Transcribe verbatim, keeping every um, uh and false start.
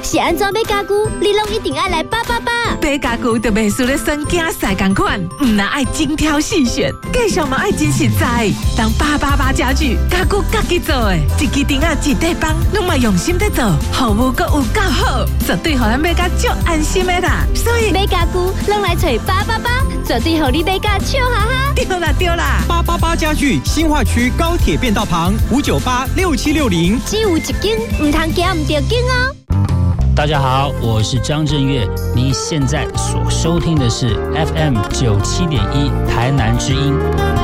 是安怎买家具，你拢一定要来八八八。 买家具就袂输咧算囝婿同款，唔那爱精挑细选，价上嘛爱真实在。当八八八家具，家具家己做的，一支顶啊一块板，拢嘛用心在做，服务阁有够好，绝对互咱买甲足安心的啦。所以买家具拢来找八八八，绝对互你买甲笑哈哈。 对啦对啦， 八八八家具新化区高铁便道旁五九八六七六零， 只有一间，唔通惊唔着间哦。 大家好，我是张震岳，你现在所收听的是 F M 九七点一台南之音。